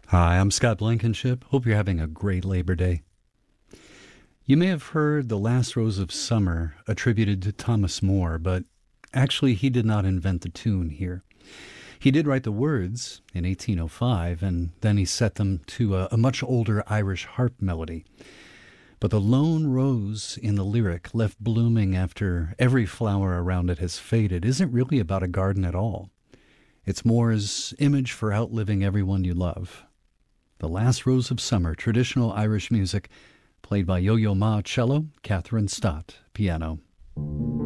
Hi, I'm Scott Blankenship. Hope you're having a great Labor Day. You may have heard The Last Rose of Summer attributed to Thomas Moore, but actually he did not invent the tune here. He did write the words in 1805, and then he set them to a much older Irish harp melody. But the lone rose in the lyric, left blooming after every flower around it has faded, isn't really about a garden at all. It's Moore's image for outliving everyone you love. The Last Rose of Summer, traditional Irish music, played by Yo-Yo Ma cello, Catherine Stott piano.